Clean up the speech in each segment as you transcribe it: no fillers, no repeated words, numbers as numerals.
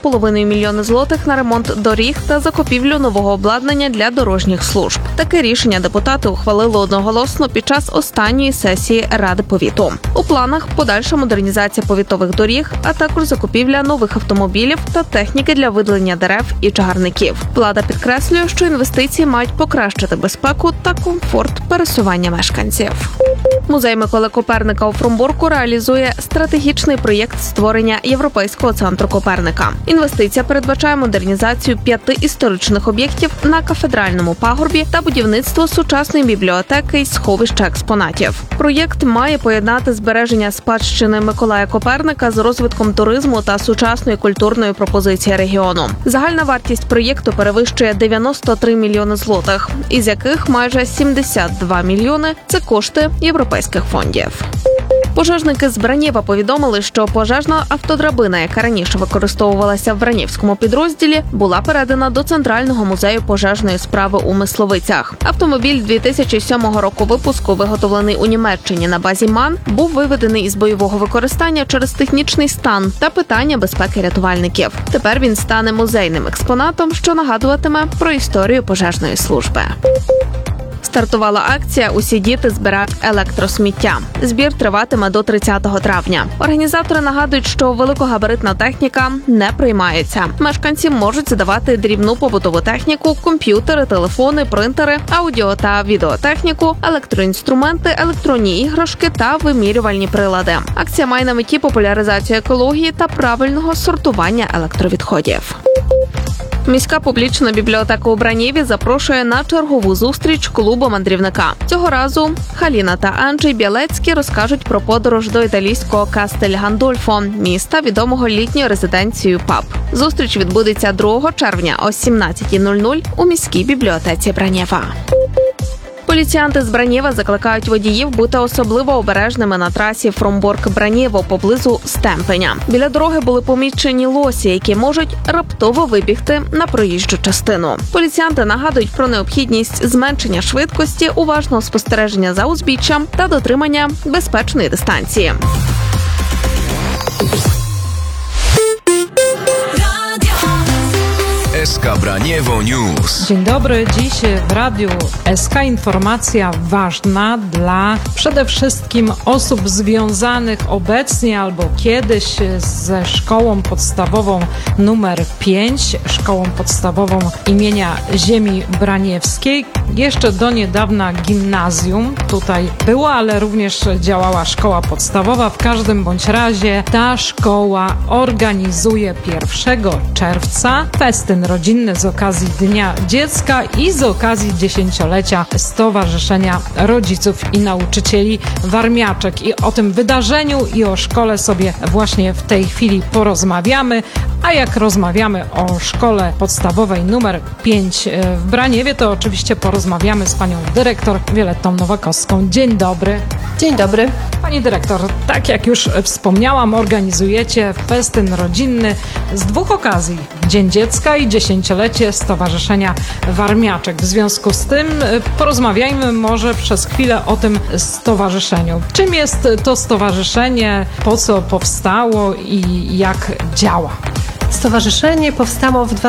2,5 мільйони злотих на ремонт доріг та закупівлю нового обладнання для дорожніх служб. Таке рішення депутати ухвалили одноголосно під час останньої сесії Ради повіту. У планах подальша модернізація повітових доріг, а також закупівля нових автомобілів та техніки для видалення дерев і чагарників. Влада підкреслює, що інвестиції мають покращити безпеку та комфорт пересування мешканців. Музей Миколи Коперника у Фромбурку реалізує стратегічний проєкт створення Європейського центру Коперника. Інвестиція передбачає модернізацію 5 історичних об'єктів на Кафедральному пагорбі та будівництво сучасної бібліотеки й сховища експонатів. Проєкт має поєднати збереження спадщини Миколая Коперника з розвитком туризму та сучасної культурної пропозиції регіону. Загальна вартість проєкту перевищує 93 мільйони злотих, із яких майже 72 мільйони – це кошти європейських фондів. Пожежники з Браніва повідомили, що пожежна автодрабина, яка раніше використовувалася в Бранівському підрозділі, була передана до Центрального музею пожежної справи у Мисловицях. Автомобіль 2007 року випуску, виготовлений у Німеччині на базі МАН, був виведений із бойового використання через технічний стан та питання безпеки рятувальників. Тепер він стане музейним експонатом, що нагадуватиме про історію пожежної служби. Стартувала акція «Усі діти збирають електросміття». Збір триватиме до 30 травня. Організатори нагадують, що великогабаритна техніка не приймається. Мешканці можуть здавати дрібну побутову техніку, комп'ютери, телефони, принтери, аудіо та відеотехніку, електроінструменти, електронні іграшки та вимірювальні прилади. Акція має на меті популяризацію екології та правильного сортування електровідходів. Міська публічна бібліотека у Бранєві запрошує на чергову зустріч клубу мандрівника. Цього разу Халіна та Анджей Білецькі розкажуть про подорож до італійського Кастель-Гандольфо, міста, відомого літньою резиденцією ПАБ. Зустріч відбудеться 2 червня о 17:00 у міській бібліотеці Бранєва. Поліціянти з Браніва закликають водіїв бути особливо обережними на трасі Фромбурк-Браніво поблизу Стемпеня. Біля дороги були помічені лосі, які можуть раптово вибігти на проїжджу частину. Поліціянти нагадують про необхідність зменшення швидкості, уважного спостереження за узбіччям та дотримання безпечної дистанції. SK Braniewo News. Dzień dobry. Dziś w Radiu SK informacja ważna dla przede wszystkim osób związanych obecnie albo kiedyś ze szkołą podstawową numer 5, szkołą podstawową imienia Ziemi Braniewskiej. Jeszcze do niedawna gimnazjum tutaj było, ale również działała szkoła podstawowa. W każdym bądź razie ta szkoła organizuje 1 czerwca festyn rodzinny z okazji Dnia Dziecka i z okazji 10-lecia Stowarzyszenia Rodziców i Nauczycieli Warmiaczek. I o tym wydarzeniu i o szkole sobie właśnie w tej chwili porozmawiamy. A jak rozmawiamy o szkole podstawowej numer 5 w Braniewie, to oczywiście porozmawiamy z panią dyrektor Violettą Nowakowską. Dzień dobry. Dzień dobry. Pani dyrektor, tak jak już wspomniałam, organizujecie festyn rodzinny z 2 okazji. Dzień Dziecka i 10-lecie Stowarzyszenia Warmiaczek. W związku z tym porozmawiajmy może przez chwilę o tym stowarzyszeniu. Czym jest to stowarzyszenie, po co powstało i jak działa? Stowarzyszenie powstało w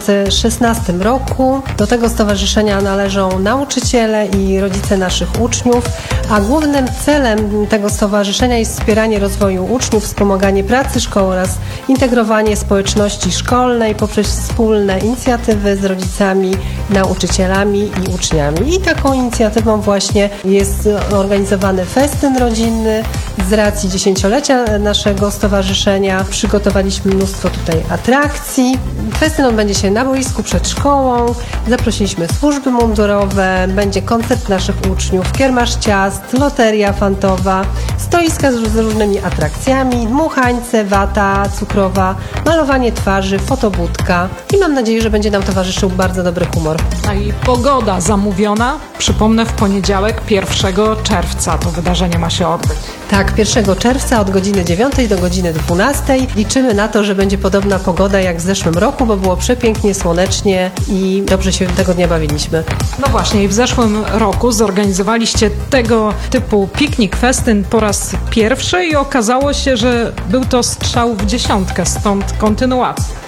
2016 roku. Do tego stowarzyszenia należą nauczyciele i rodzice naszych uczniów, a głównym celem tego stowarzyszenia jest wspieranie rozwoju uczniów, wspomaganie pracy szkoły oraz integrowanie społeczności szkolnej poprzez wspólne inicjatywy z rodzicami, nauczycielami i uczniami. I taką inicjatywą właśnie jest organizowany festyn rodzinny z racji 10-lecia naszego stowarzyszenia. Przygotowaliśmy mnóstwo tutaj atrakcji. Festyn będzie się na boisku przed szkołą. Zaprosiliśmy służby mundurowe, będzie koncert naszych uczniów, kiermasz ciast, loteria fantowa, stoiska z różnymi atrakcjami, dmuchańce, wata cukrowa, malowanie twarzy, fotobudka i mam nadzieję, że będzie nam towarzyszył bardzo dobry humor. A i pogoda zamówiona, przypomnę, w poniedziałek 1 czerwca to wydarzenie ma się odbyć. Tak, 1 czerwca od godziny 9 do godziny 12. Liczymy na to, że będzie podobna pogoda jak w zeszłym roku, bo było przepięknie, słonecznie i dobrze się tego dnia bawiliśmy. No właśnie, i w zeszłym roku zorganizowaliście tego typu piknik, festyn po raz pierwszy i okazało się, że był to strzał w dziesiątkę, stąd kontynuacja.